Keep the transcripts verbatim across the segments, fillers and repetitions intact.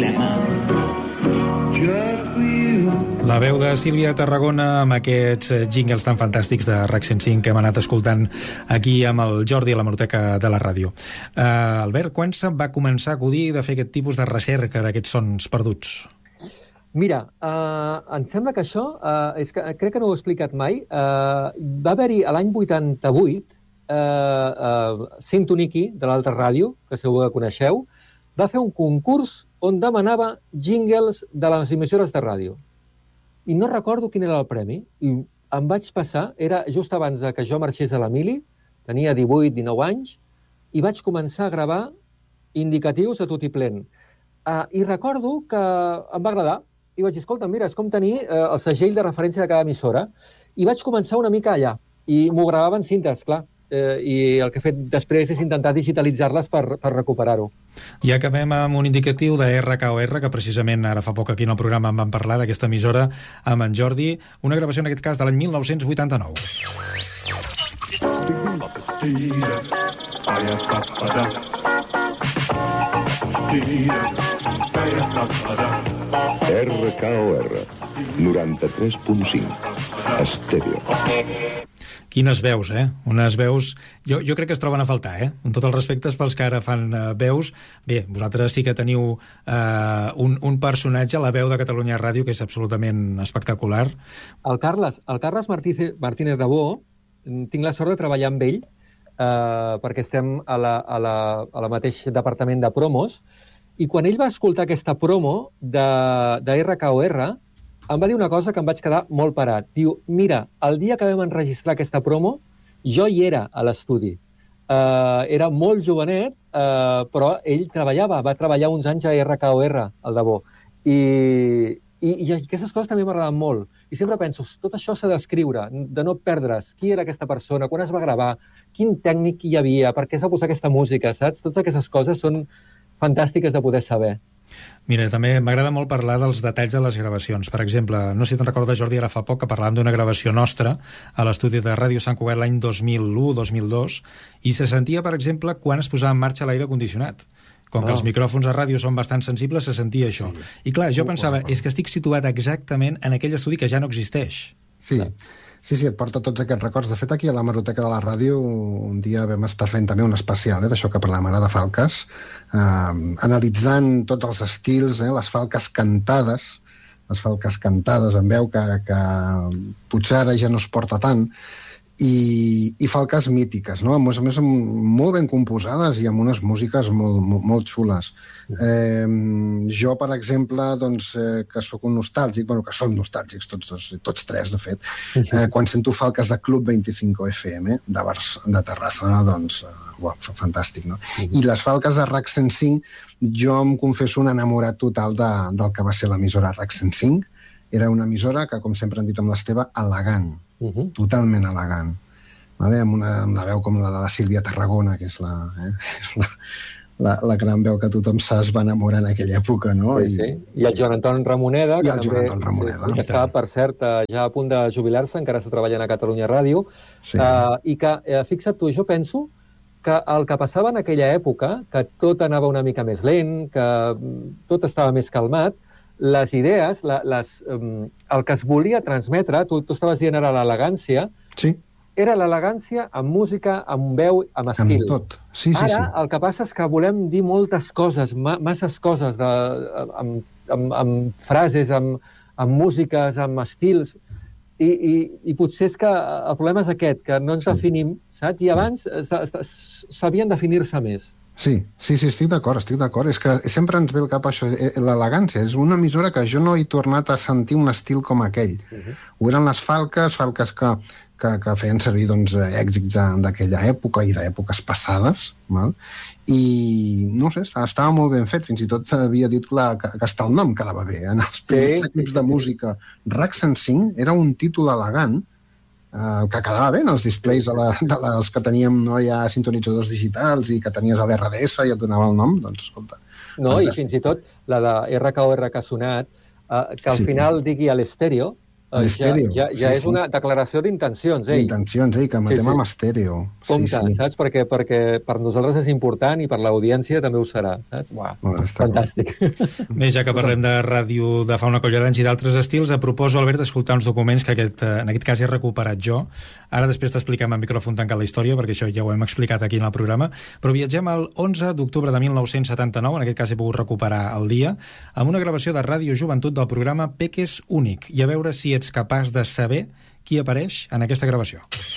problema. La veu de Sílvia Tarragona amb aquests jingles tan fantàstics de RAC cent cinc que hem anat escoltant aquí amb el Jordi a la Meroteca de la ràdio. Uh, Albert, quan se'n va començar a acudir de fer aquest tipus de recerca d'aquests sons perduts? Mira, uh, em sembla que això, uh, és que crec que no ho he explicat mai, uh, va haver-hi a l'any vuitanta-vuit, uh, uh, Sintoniki, de l'altra ràdio, que segur que coneixeu, va fer un concurs on demanava jingles de les emissores de ràdio. I no recordo quin era el premi, i em vaig passar, era just abans de que jo marxés a la mili, tenia divuit dinou anys, i vaig començar a gravar indicatius a tot i plen. Uh, I recordo que em va agradar, i vaig dir, escolta, mira, és com tenir uh, el segell de referència de cada emissora, i vaig començar una mica allà, i m'ho gravaven cintes, clar, eh, i el que he fet després és intentar digitalitzar-les per, per recuperar-ho. I acabem amb un indicatiu de R K O R, que precisament ara fa poc aquí en el programa en vam parlar d'aquesta emissora amb en Jordi, una gravació en aquest cas de l'any mil nou-cents vuitanta-nou. R K O R noranta-tres punt cinc Estèreo. Quines veus, eh? Unes veus... Jo, jo crec que es troben a faltar, eh? Amb tots els respectes pels que ara fan uh, veus. Bé, vosaltres sí que teniu uh, un, un personatge, la veu de Catalunya Ràdio, que és absolutament espectacular. El Carles, el Carles Martínez, Martínez de Bo, tinc la sort de treballar amb ell, uh, perquè estem a la, a, la, a la mateix departament de promos, i quan ell va escoltar aquesta promo de, de R K O R, em va dir una cosa que em vaig quedar molt parat. Diu, mira, el dia que vam enregistrar aquesta promo, jo hi era a l'estudi. Uh, era molt jovenet, uh, però ell treballava, va treballar uns anys a R K O R, al Debò. I, i, i aquestes coses també m'agraden molt. I sempre penso, tot això s'ha d'escriure, de no perdre's. Qui era aquesta persona? Quan es va gravar? Quin tècnic hi havia? Per què s'ha posat aquesta música? Saps? Totes aquestes coses són fantàstiques de poder saber. Mira, també m'agrada molt parlar dels detalls de les gravacions. Per exemple, no sé si te'n recordes, Jordi, ara fa poc que parlàvem d'una gravació nostra a l'estudi de Ràdio Sant Cugat l'any dos mil u dos mil dos, i se sentia, per exemple, quan es posava en marxa l'aire condicionat. Com que oh. els micròfons de ràdio són bastant sensibles, se sentia això. Sí. I clar, jo pensava, és que estic situat exactament en aquell estudi que ja no existeix. Sí, sí, sí, et porta tots aquests records. De fet, aquí a la Meroteca de la ràdio un dia vam estar fent també un especial, eh, d'això que parlàvem ara de falques, eh, analitzant tots els estils, eh, les falques cantades, les falques cantades en veu que, que potser ara ja no es porta tant, i, i falques mítiques, no? A més a més molt ben composades i amb unes músiques molt, molt, molt xules. Eh, jo, per exemple, doncs, eh, que sóc un nostàlgic, bueno, que som nostàlgics tots, tots tres, de fet, eh, quan sento falques de Club vint-i-cinc F M de, Bars, de Terrassa, doncs, eh, uau, fantàstic, no? I les falques de RAC cent cinc, jo em confesso un enamorat total de, del que va ser l'emissora RAC cent cinc. Era una emissora que, com sempre han dit amb l'Esteve, elegant, uh-huh. totalment elegant, vale? Amb, una, amb la veu com la de la Sílvia Tarragona, que és la, eh? és la, la, la gran veu que tothom es va enamorar en aquella època, no? Sí, sí. I el Joan Anton Ramoneda, I que el també, Joan Anton Ramoneda. Sí, que està, per cert, ja a punt de jubilar-se, encara està treballant a Catalunya Ràdio, sí. uh, i que, uh, fixa't tu, jo penso que el que passava en aquella època, que tot anava una mica més lent, que tot estava més calmat, les idees, la, les, um, el que es volia transmetre, tu, tu estaves dient ara l'elegància, sí. era l'elegància amb música, amb veu, amb estil. Amb tot, sí, sí, ara, sí. el que passa és que volem dir moltes coses, ma masses coses, de, amb, amb, amb frases, amb, amb músiques, amb estils, i, i, i potser és que el problema és aquest, que no ens sí. definim, saps? I abans sabien definir-se més. Sí, sí, sí, estic d'acord, estic d'acord. És que sempre ens ve al cap això, l'elegància. És una emissora que jo no he tornat a sentir un estil com aquell. Uh-huh. Ho eren les falques, falques que, que, que feien servir doncs, èxits d'aquella època i d'èpoques passades, val? I no sé, estava molt ben fet. Fins i tot s'havia dit la, que, que està el nom quedava bé. En els primers sí, equips de música RAC cent cinc era un títol elegant, Uh, que quedava bé en els displays de la, de les que teníem, no, ja sintonitzadors digitals i que tenies a l'R D S i et donava el nom, doncs escolta. No, fantàstic. I fins i tot la de R K O R que ha sonat, uh, que al sí. final digui a l'estèreo, En estèreo. Ja, ja, ja sí, és sí. una declaració d'intencions, eh? D'intencions, eh? Que emetem Sí, sí. amb estèreo. Compte, sí, sí. saps? Perquè, perquè per nosaltres és important i per l'audiència també ho serà, saps? Uah, Bueno, està fantàstic. Bé, ja que parlem de ràdio de fa una colla d'anys i d'altres estils, proposo, Albert, escoltar uns documents que aquest, en aquest cas he recuperat jo. Ara després t'expliquem amb micròfon tancat la història, perquè això ja ho hem explicat aquí en el programa, però viatgem al onze d'octubre de mil nou-cents setanta-nou, en aquest cas he pogut recuperar el dia, amb una gravació de Ràdio Joventut del programa Peques Únic, i a veure si ets capaç de saber qui apareix en aquesta gravació.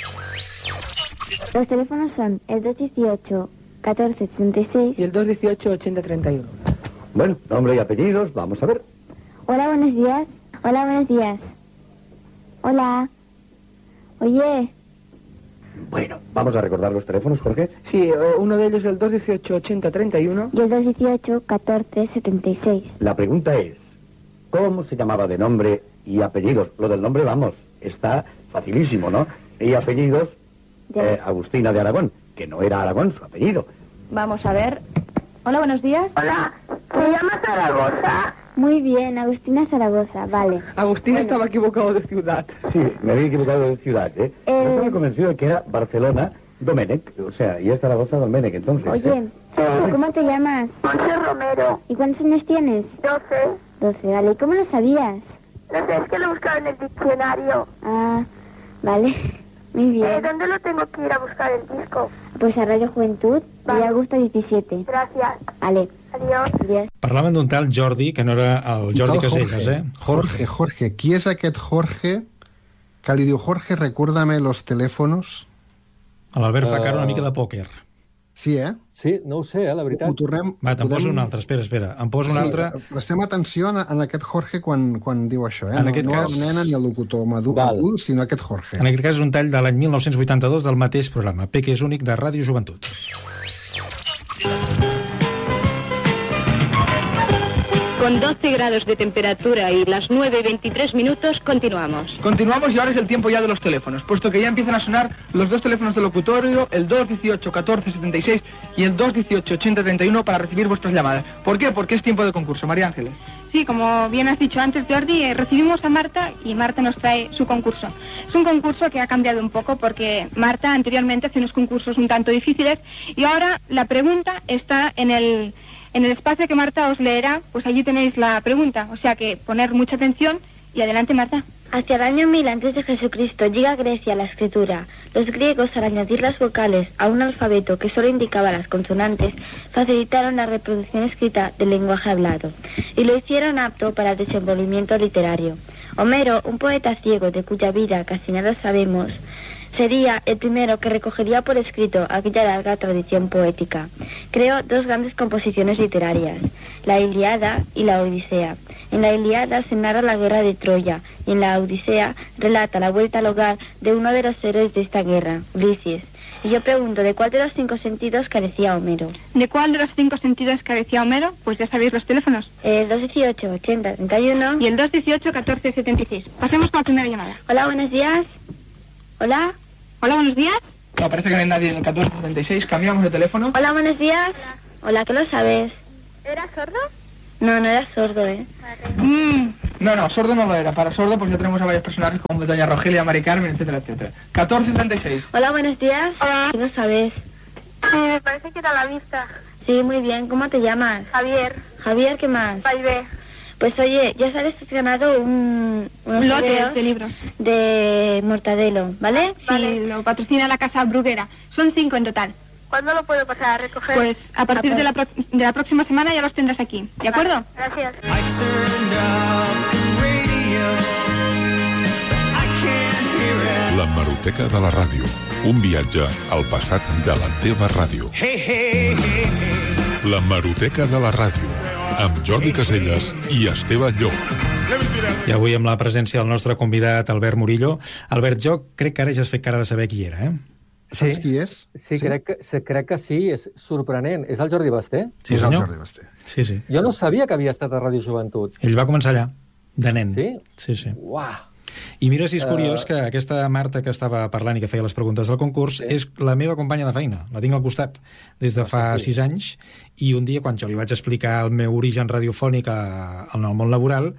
Los teléfonos son el dos dieciocho catorce setenta y seis y el dos dieciocho ochenta treinta y uno. Bueno, nombre y apellidos, vamos a ver. Hola, buenos días. Hola, buenos días. Hola. Oye, Bueno, vamos a recordar los teléfonos, Jorge. Sí, eh, uno de ellos el dos dieciocho ochenta treinta y uno. y el dos dieciocho catorce setenta y seis. La pregunta es, ¿cómo se llamaba de nombre y apellidos? Lo del nombre, vamos, está facilísimo, ¿no? Y apellidos, De- eh, Agustina de Aragón, que no era Aragón su apellido. Vamos a ver. Hola, buenos días. Hola, ¿se llama Zaragoza? Muy bien, Agustina Zaragoza, vale. Agustín estaba equivocado de ciudad. Sí, me había equivocado de ciudad, ¿eh? Eh. Yo estaba convencido de que era Barcelona, Domenech, o sea, y es Zaragoza, Domenech, entonces. Oye, ¿eh? ¿cómo te llamas? Monse Romero, ¿Y cuántos años tienes? doce. doce, vale. ¿Y cómo lo sabías? No sé, es que lo he buscado en el diccionario. Ah, vale. Muy Eh, bien. ¿Dónde lo tengo que ir a buscar el disco? Pues a Radio Juventud, Vale. de Augusto diecisiete. Gracias. Vale, Adiós. adiós. Parlaven d'un tal Jordi, que no era el Jordi Tal Casellas, eh? Jorge, Jorge. Qui és aquest Jorge que li diu, Jorge, recuérdame los teléfonos? L'Albert fa Uh, cara una mica de pòquer. Sí, eh? Sí, no ho sé, eh, la veritat. Ho tornem... Va, te'n podem- poso un altre, espera, espera. Em poso un altre... Prestem atenció en, en aquest Jorge quan, quan diu això, eh? En no aquest no cas- el nena ni el locutor madur, Val. adult, sinó aquest Jorge. En aquest cas és un tall de l'any mil nou-cents vuitanta-dos del mateix programa, Peques Únic de Ràdio Joventut. Con doce grados de temperatura y las nueve y veintitrés minutos, continuamos. Continuamos y ahora es el tiempo ya de los teléfonos, puesto que ya empiezan a sonar los dos teléfonos del locutorio, el dos dieciocho catorce setenta y seis y el dos dieciocho ochenta treinta y uno para recibir vuestras llamadas. ¿Por qué? Porque es tiempo de concurso. María Ángeles. Sí, como bien has dicho antes, Jordi, eh, recibimos a Marta y Marta nos trae su concurso. Es un concurso que ha cambiado un poco porque Marta anteriormente hacía unos concursos un tanto difíciles y ahora la pregunta está en el, en el espacio que Marta os leerá, pues allí tenéis la pregunta. O sea que poner mucha atención y adelante, Marta. Hacia el año mil antes de Jesucristo llega a Grecia la escritura. Los griegos, al añadir las vocales a un alfabeto que solo indicaba las consonantes, facilitaron la reproducción escrita del lenguaje hablado y lo hicieron apto para el desenvolvimiento literario. Homero, un poeta ciego de cuya vida casi nada sabemos, sería el primero que recogería por escrito aquella larga tradición poética. Creó dos grandes composiciones literarias, la Ilíada y la Odisea. En la Ilíada se narra la guerra de Troya y en la Odisea relata la vuelta al hogar de uno de los héroes de esta guerra, Ulises. Y yo pregunto, ¿de cuál de los cinco sentidos carecía Homero? ¿De cuál de los cinco sentidos carecía Homero? Pues ya sabéis los teléfonos. El dos dieciocho ochenta treinta y uno. Y el dos dieciocho catorce setenta y seis. Pasemos con la primera llamada. Hola, buenos días. Hola. Hola, buenos días. No, parece que no hay nadie en el catorce setenta y seis. Cambiamos de teléfono. Hola, buenos días. Hola, ¿qué lo sabes? ¿Era sordo? No, no era sordo, ¿eh? Mm, No, no, sordo no lo era. Para sordo pues ya tenemos a varios personajes como Doña Rogelia, Mari Carmen, etcétera, etcétera. catorce setenta y seis. Hola, buenos días. Hola. ¿Qué lo sabes? Sí, me parece que era la vista. Sí, muy bien. ¿Cómo te llamas? Javier, Javier, ¿qué más? Baibé. Pues oye, ya sabes que has ganado un, unos lotes videos de libros. de Mortadelo, ¿vale? Sí, lo patrocina la casa Bruguera. Son cinco en total. ¿Cuándo lo puedo pasar a recoger? Pues a partir Ah, de la, pro- de la próxima semana ya los tendrás aquí. ¿De acuerdo? Gracias. La Hemeroteca de la ràdio. Un viatge al passat de la teva ràdio. La Hemeroteca de la ràdio. Amb Jordi Casellas i Esteve Llop. I avui amb la presència del nostre convidat, Albert Murillo. Albert, jo crec que ara ja has fet cara de saber qui era, eh? Saps qui és? Sí, sí. Crec, que, sí, crec que sí, és sorprenent. És el Jordi Basté? Sí, és el senyor. Jordi Basté. Sí, sí. Jo no sabia que havia estat a Ràdio Joventut. Ell va començar allà, de nen. Sí? Sí, sí. Uah! I mira si és curiós Uh... que aquesta Marta que estava parlant i que feia les preguntes del concurs Sí. és la meva companya de feina. La tinc al costat des de fa sí. sis anys i un dia, quan jo li vaig explicar el meu origen radiofònic a, en el món laboral,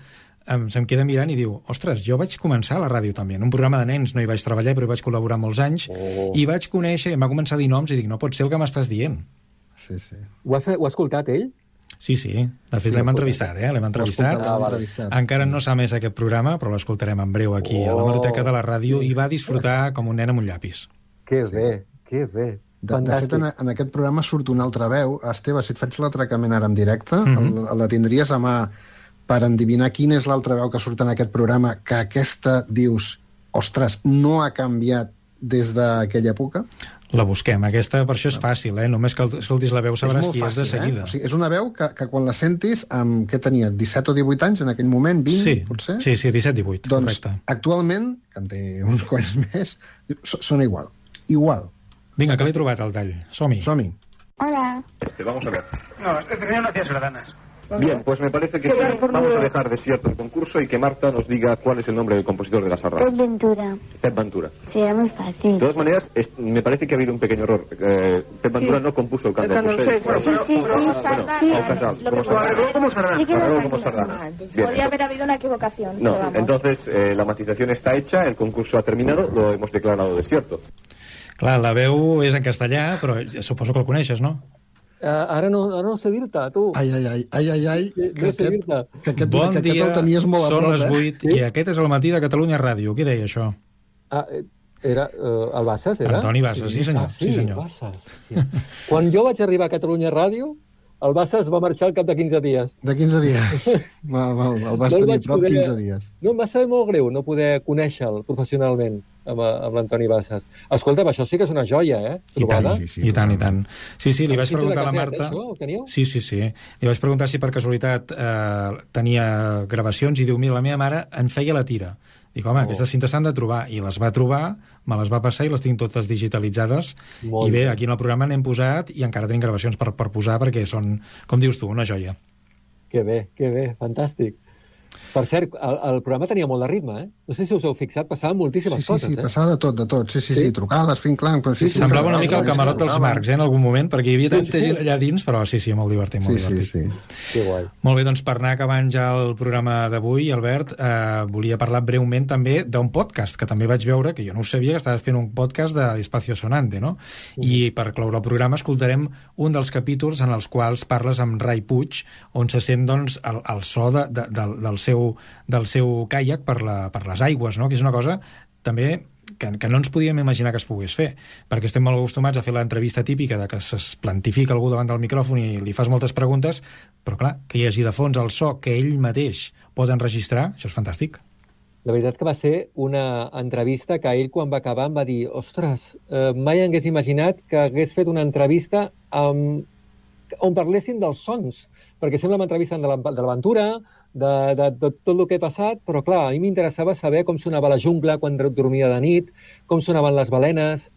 em, se'm queda mirant i diu, ostres, jo vaig començar a la ràdio també, en un programa de nens no hi vaig treballar, però hi vaig col·laborar molts anys, oh. i vaig conèixer, em va començar a dir noms i dic, no pot ser el que m'estàs dient. Sí, sí. Ho has, ho ha escoltat ell? Sí, sí, de fet sí, l'hem entrevistat, eh? L'hem entrevistat. Ah, entrevistat. Encara no s'ha més aquest programa, però l'escoltarem en breu aquí oh. a la Hemeroteca de la Ràdio, i va disfrutar com un nen amb un llapis. Que sí. bé, que bé. De, de fet, en, en aquest programa surt una altra veu. Esteve, si et faig l'atracament ara en directe, mm-hmm. la, la tindries a mà per endevinar quina és l'altra veu que surt en aquest programa, que aquesta dius, ostres, no ha canviat des d'aquella època? La busquem. Aquesta, per això és fàcil, eh? Només que escoltis la veu sabràs qui és de seguida. Eh? O sigui, és una veu que, que quan la sentis, amb què tenia, disset o divuit anys en aquell moment, vint, sí, potser? Sí, sí, disset divuit, doncs, correcte. Actualment, que en té uns quants més, sona igual. Igual. Vinga, que l'he trobat al tall. Som-hi. Som-hi. Hola. Este, vamos a ver. No, este tenía noticias gradanas. Bien, pues me parece que sí, vamos a dejar desierto el concurso y que Marta nos diga cuál es el nombre del compositor de la sarda. Pep Ventura. Pep Ventura. Sí, era muy fácil. De todas maneras, es, me parece que ha habido un pequeño error. Eh, Pep Ventura sí. no compuso el canto. El canto sí, pero, pero, sí, pero, sí, bueno, sí, o Casal, como Sardá. Como Sardá. Sí, como Sardá. Podría haber habido una equivocación. No, entonces eh, la matización está hecha, el concurso ha terminado, lo hemos declarado desierto. Clar, la veu és en castellà, però suposo que el coneixes, no? Uh, ara, no, ara no sé dir-te, tu. Ai, ai, ai, ai, ai, ai que, no sé aquest, que aquest, bon que dia, aquest el tenies molt a prop, són les vuit, eh? i aquest és el matí de Catalunya Ràdio. Qui deia això? Ah, era uh, el Bassas, era? Antoni Bassas, sí, sí senyor. Ah, sí, sí, senyor. Bassas. Sí. Quan jo vaig arribar a Catalunya Ràdio, el Bassas va marxar al cap de quinze dies. De quinze dies. Val, val, el vas no tenir prop poder... quinze dies. No, em va saber molt greu no poder conèixer-lo professionalment amb, amb l'Antoni Bassas. Escolta, això sí que és una joia, eh? I tant, sí, sí, I tant, i tant. Sí, sí, li vaig preguntar a la Marta... Això, sí, sí, sí. Li vaig preguntar si per casualitat eh, tenia gravacions i diu, mira, la meva mare en feia la tira. Dic, home, oh. aquestes cintes s'han de trobar. I les va trobar, me les va passar i les tinc totes digitalitzades. Molt I bé, bé, aquí en el programa n'hem posat i encara tenim gravacions per, per posar perquè són, com dius tu, una joia. Que bé, que bé, fantàstic. Per cert, el, el programa tenia molt de ritme, eh? No sé si us heu fixat, passaven moltíssimes sí, sí, coses, sí, eh? passava de tot, de tot. Sí, sí, sí, sí trucades, fent clanc... Però sí, sí, semblava una mica el camarot dels Marcs, eh, en algun moment, perquè hi havia tanta gent allà dins, però sí, sí, molt divertit, molt sí, divertit. Sí, sí. Que guai. Molt bé, doncs per anar acabant ja el programa d'avui, Albert, eh, volia parlar breument també d'un podcast, que també vaig veure, que jo no ho sabia, que estaves fent un podcast d'Espacio Sonante, no? Uh-huh. I per cloure el programa escoltarem un dels capítols en els quals parles amb Rai Puig, on se sent, doncs, el, el so de, de, del, del seu... del seu caiac per, la, per les aigües, no? Que és una cosa també que, que no ens podíem imaginar que es pogués fer, perquè estem molt acostumats a fer l'entrevista típica de que es plantifica algú davant del micròfon i li fas moltes preguntes, però clar, que hi hagi de fons el so que ell mateix pot enregistrar, això és fantàstic. La veritat que va ser una entrevista que ell, quan va acabar, em va dir ostres, eh, mai hagués imaginat que hagués fet una entrevista amb... on parlessin dels sons, perquè sembla una entrevista de l'aventura, de, de, de tot el que he passat, però clar, a mi m'interessava saber com sonava la jungla quan dormia de nit, com sonaven les balenes,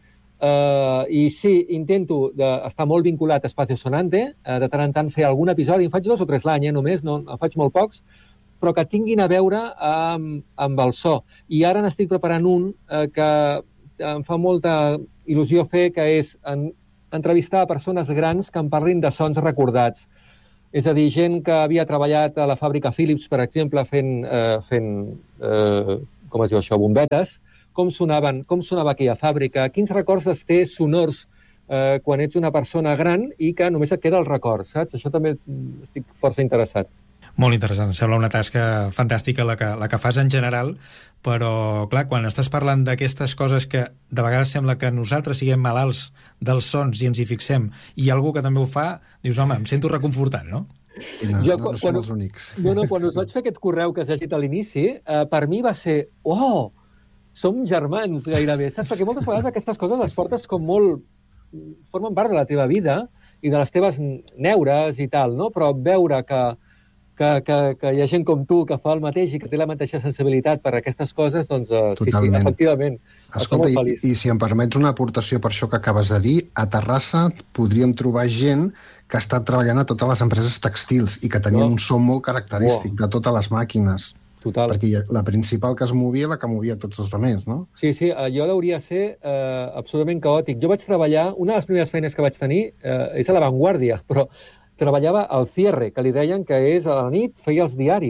eh, i sí, intento de, estar molt vinculat a Espacio Sonante, eh, de tant en tant fer algun episodi, em faig dos o tres l'any, eh, només, no, en faig molt pocs, però que tinguin a veure amb, amb el so. I ara n'estic preparant un eh, que em fa molta il·lusió fer, que és en, entrevistar a persones grans que em parlin de sons recordats. És a dir, gent que havia treballat a la fàbrica Philips, per exemple, fent, eh, fent eh, com es diu això, bombetes, com sonaven, com sonava aquella fàbrica, quins records es té sonors eh, quan ets una persona gran i que només et queda el record, saps? Això també estic força interessat. Molt interessant, sembla una tasca fantàstica la que, la que fas en general, però, clar, quan estàs parlant d'aquestes coses que de vegades sembla que nosaltres siguem malalts dels sons i ens hi fixem, i hi ha algú que també ho fa, dius, home, em sento reconfortant, no? No, jo, no, no som els únics. No, no, quan us vaig fer aquest correu que has llegit a l'inici, eh, per mi va ser, oh, som germans gairebé, saps? Perquè moltes vegades aquestes coses les portes com molt... formen part de la teva vida i de les teves neures i tal, no? Però veure que Que, que, que hi ha gent com tu que fa el mateix i que té la mateixa sensibilitat per a aquestes coses, doncs uh, sí, sí, efectivament. Escolta, i, i si em permets una aportació per això que acabes de dir, a Terrassa podríem trobar gent que ha estat treballant a totes les empreses textils i que tenien oh. un so molt característic oh. de totes les màquines. Total. Perquè la principal que es movia, la que movia tots els altres, no? Sí, sí, allò hauria de ser eh, absolutament caòtic. Jo vaig treballar, una de les primeres feines que vaig tenir eh, és a La Vanguardia, però treballava al cierre, que li deien que és a la nit, feia els diaris.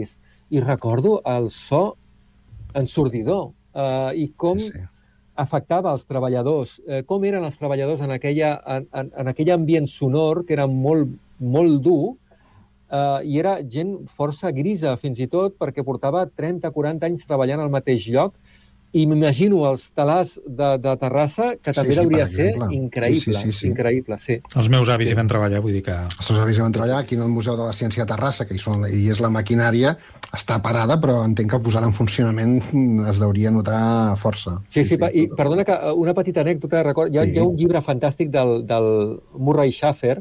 i recordo el so ensordidor eh, i com sí, sí. afectava els treballadors, eh, com eren els treballadors en, aquella, en, en, en aquell ambient sonor que era molt, molt dur, Uh, i era gent força grisa, fins i tot, perquè portava trenta quaranta anys treballant al mateix lloc, i m'imagino els talars de, de Terrassa, que també sí, sí, hauria ser increïble, sí, sí, sí, sí. increïble, sí. Els meus avis sí. hi van treballar, vull dir que... Els meus avis hi van treballar aquí en el Museu de la Ciència de Terrassa, que hi, són, hi és la maquinària, està parada, però entenc que posada en funcionament es deuria notar força. Sí, sí, sí, sí i tot. Perdona, que una petita anècdota, record, hi ha, sí. hi ha un llibre fantàstic del, del Murray Schafer,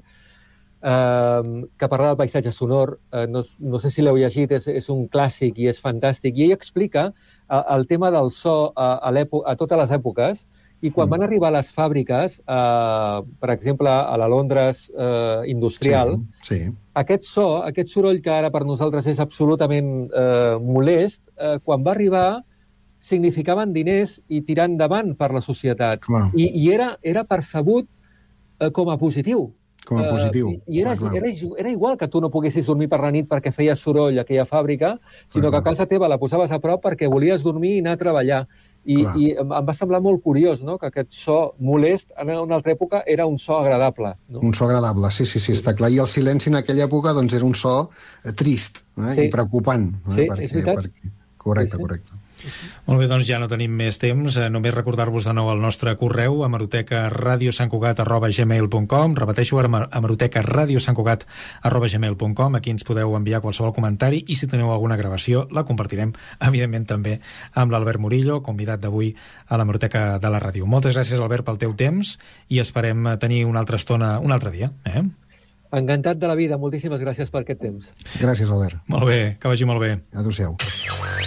Uh, que parla del paisatge sonor, uh, no, no sé si l'heu llegit, és, és un clàssic i és fantàstic, i ell explica uh, el tema del so uh, a, a totes les èpoques, i quan mm. van arribar a les fàbriques, uh, per exemple, a la Londres uh, industrial, sí, sí. aquest so, aquest soroll que ara per nosaltres és absolutament uh, molest, uh, quan va arribar significaven diners i tirar endavant per la societat. Clar. I, i era, era percebut uh, com a positiu. Com a positiu. Uh, I era, ah, era, era igual que tu no poguessis dormir per la nit perquè feia soroll a aquella fàbrica, sinó ah, que a casa teva la posaves a prop perquè volies dormir i anar a treballar. I, i em va semblar molt curiós, no?, que aquest so molest en una altra època era un so agradable. No? Un so agradable, sí, sí, sí, està clar. I el silenci en aquella època doncs, era un so trist eh? sí. i preocupant. Eh? Sí, perquè, és veritat. Perquè... Correcte, sí, sí. correcte. Molt bé, doncs ja no tenim més temps. Eh, només recordar-vos de nou el nostre correu, hemeroteca radio sant cugat arroba gmail punt com. Repeteixo, hemeroteca radio sant cugat arroba gmail punt com. Aquí ens podeu enviar qualsevol comentari i si teniu alguna gravació la compartirem, evidentment, també amb l'Albert Murillo, convidat d'avui a l'hemeroteca de la ràdio. Moltes gràcies, Albert, pel teu temps i esperem tenir una altra estona un altre dia. Eh? Encantat de la vida. Moltíssimes gràcies per aquest temps. Gràcies, Albert. Molt bé, que vagi molt bé. Adéu-siau.